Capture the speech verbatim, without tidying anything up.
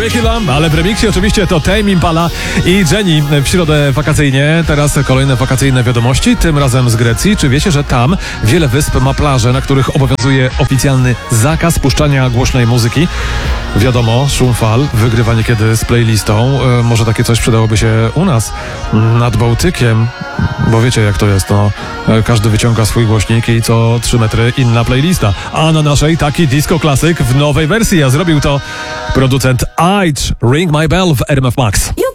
Ricky Lamb, ale w remiksie oczywiście to Tame Impala i Jenny w środę wakacyjnie. Teraz kolejne wakacyjne wiadomości, tym razem z Grecji. Czy wiecie, że tam wiele wysp ma plaże, na których obowiązuje oficjalny zakaz puszczania głośnej muzyki? Wiadomo, szum fal wygrywa niekiedy z playlistą. E, może takie coś przydałoby się u nas, nad Bałtykiem, bo wiecie jak to jest, no. E, każdy wyciąga swój głośnik i co trzy metry inna playlista. A na naszej taki disco klasyk w nowej wersji, a zrobił to producent Aitch, Ring My Bell w R M F Max.